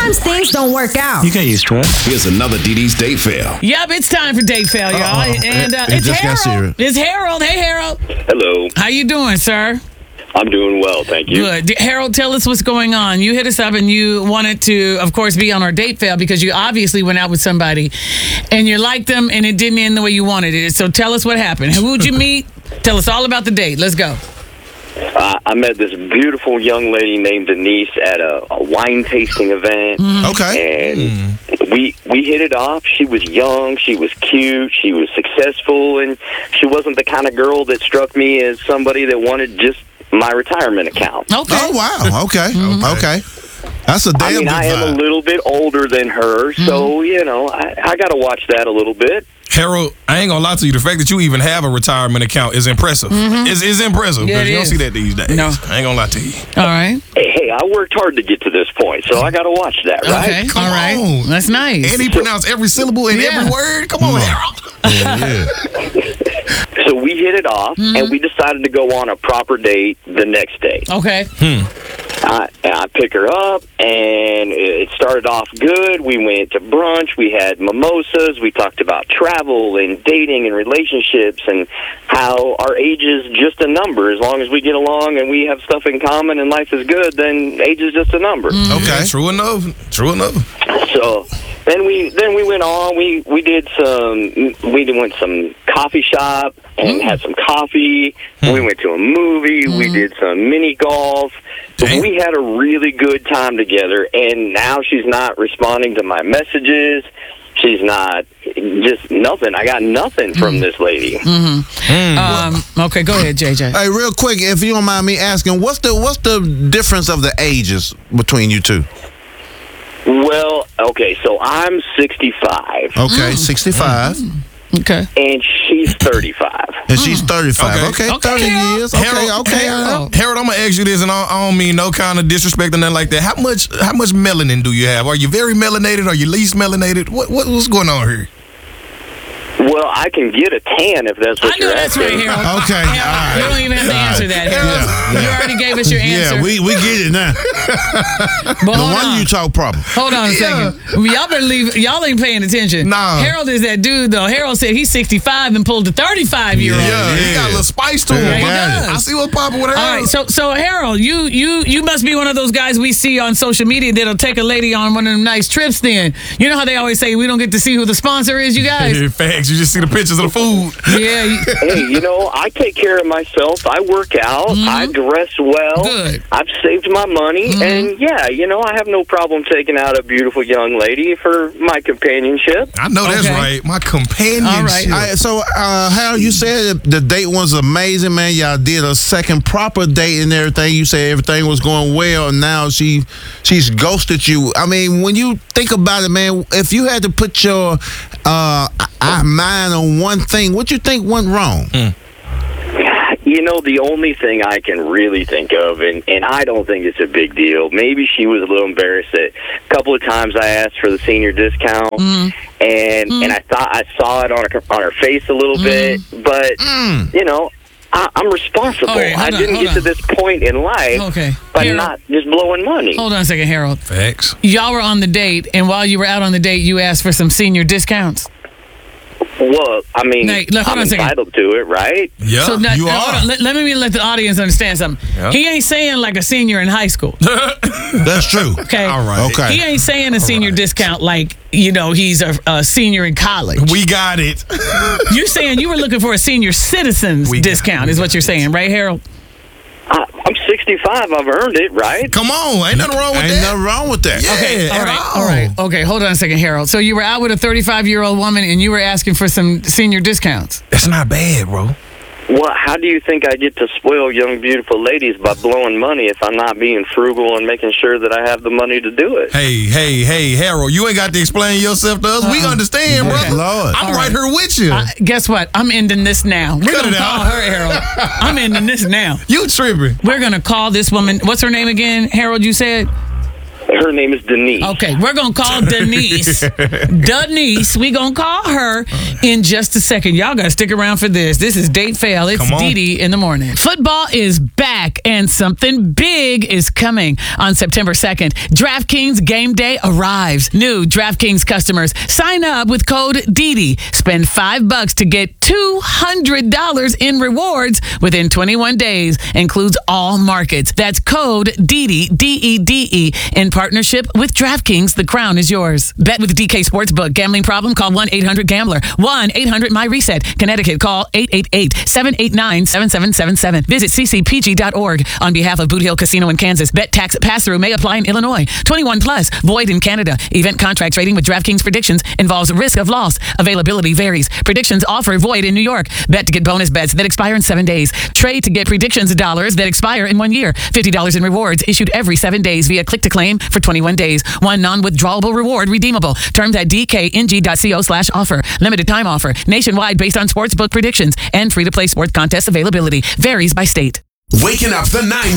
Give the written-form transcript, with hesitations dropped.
sometimes things don't work out. You can't use stress. Here's another DD's date fail. Yep, it's time for date fail, y'all. And it's just got Harold. serious. It's Harold. Hey, Harold. Hello. How you doing, sir? I'm doing well, thank you. Good. Harold, tell us what's going on. You hit us up and you wanted to, of course, be on our date fail because you obviously went out with somebody and you liked them and it didn't end the way you wanted it. So tell us what happened. Who'd you meet? Tell us all about the date. Let's go. I met this beautiful young lady named Denise at a wine tasting event. Okay. And we hit it off. She was young, she was cute, she was successful, and she wasn't the kind of girl that struck me as somebody that wanted just my retirement account. Okay. Oh, wow. Okay. Okay. That's a damn good I am a vibe. little bit older than her, so, I got to watch that a little bit. Harold, I ain't gonna lie to you. The fact that you even have a retirement account is impressive. It's impressive Yeah, because it you don't is. see that these days. No. I ain't gonna lie to you. All right. Hey, I worked hard to get to this point, so I got to watch that, right? Okay. Come all right. on. That's nice. And he pronounced every syllable in Yeah. every word. Come on, Harold. Yeah. So we hit it off, and we decided to go on a proper date the next day. Okay. I pick her up, and it started off good. We went to brunch. We had mimosas. We talked about travel and dating and relationships and how our age is just a number. As long as we get along and we have stuff in common and life is good, then age is just a number. Okay. Yeah, true enough. True enough. So then we went on. We went some coffee shop and had some coffee. We went to a movie. We did some mini golf. Dang. We had a really good time together, and now she's not responding to my messages. She's not, just nothing. I got nothing from this lady. Okay, go ahead, JJ. Hey, real quick, if you don't mind me asking, what's the difference of the ages between you two? Well, okay, so I'm 65, Okay, 65. Okay. and she's 35. And she's 35. Okay. Okay, 30 years. Okay, Harold, okay. Harold, I'm gonna ask you this, and I don't mean no kind of disrespect or nothing like that. How much melanin do you have? Are you very melanated? Are you least melanated? What's going on here? Well, I can get a tan if that's what I know you're that's asking. right, Harold. Okay, Harold, all right. you don't even have to answer that, Harold. Yeah. You already gave us your answer. Yeah, we get it now. but The hold one on. you talk proper. Hold on a second. Y'all better leave. Y'all ain't paying attention. Nah. Harold is that dude, though. Harold said he's 65 and pulled a 35-year-old. Yeah, he got a little spice to him. Yeah, he got does. I see what's popping with Harold. All right, so Harold, you must be one of those guys we see on social media that'll take a lady on one of them nice trips. Then you know how they always say we don't get to see who the sponsor is, you guys. Facts. You just see the pictures of the food. Yeah. Hey, I take care of myself. I work out. I dress well. Good. I've saved my money. And, yeah, I have no problem taking out a beautiful young lady for my companionship. I know that's Okay. right. My companionship. All right. All right, so, Harold, you said the date was amazing, man. Y'all did a second proper date and everything. You said everything was going well, and now she's ghosted you. I mean, when you think about it, man, if you had to put your mind on one thing, what you think went wrong? The only thing I can really think of, and I don't think it's a big deal, maybe she was a little embarrassed that a couple of times I asked for the senior discount, and I thought I saw it on her face a little bit, but, I'm responsible. Okay, I hold on, didn't hold get to on. this point in life Okay. by Harold. not just blowing money. Hold on a second, Harold. Facts. Y'all were on the date, and while you were out on the date, you asked for some senior discounts. Well, I mean, Nate, look, hold I'm on a second. entitled to it, right? Yeah, So now, you now, are. hold on. Let me let the audience understand something. Yeah. He ain't saying like a senior in high school. That's true. Okay. All right. Okay. He ain't saying a senior discount like, he's a senior in college. We got it. You're saying you were looking for a senior citizen's discount, is what you're saying, right, Harold? I'm 65. I've earned it, right? Come on. Ain't nothing wrong with Ain't that. nothing wrong with that. Yeah, Okay, at all right. Okay, hold on a second, Harold. So you were out with a 35-year-old woman and you were asking for some senior discounts. That's not bad, bro. Well, how do you think I get to spoil young, beautiful ladies by blowing money if I'm not being frugal and making sure that I have the money to do it? Hey, Harold, you ain't got to explain yourself to us. We understand, Okay. brother. Lord. I'm All right here with you. Guess what? I'm ending this now. We're Cut going to it call out. her, Harold. I'm ending this now. You tripping. We're going to call this woman. What's her name again, Harold, you said? Her name is Denise. Okay, we're going to call Denise. Denise, we going to call her in just a second. Y'all got to stick around for this. This is Date Fail. It's Come on. Dee Dee in the morning. Football is back, and something big is coming on September 2nd. DraftKings Game Day arrives. New DraftKings customers, sign up with code DEDE. Spend $5 to get $200 in rewards within 21 days. Includes all markets. That's code DEDE, DEDE, in partnership with DraftKings. The crown is yours. Bet with DK Sportsbook. Gambling problem? Call 1-800-GAMBLER. 1-800-MY-RESET. Connecticut, call 888-789-7777. Visit ccpg.org. On behalf of Boot Hill Casino in Kansas, bet tax pass-through may apply in Illinois. 21 plus, void in Canada. Event contract trading with DraftKings predictions involves risk of loss. Availability varies. Predictions offer void in New York. Bet to get bonus bets that expire in 7 days. Trade to get predictions dollars that expire in 1 year. $50 in rewards issued every 7 days via click to claim for 21 days. One non-withdrawable reward redeemable. Terms at dkng.co/offer. Limited time offer. Nationwide based on sportsbook predictions and free-to-play sports contest availability. Varies by state. Waking up the 9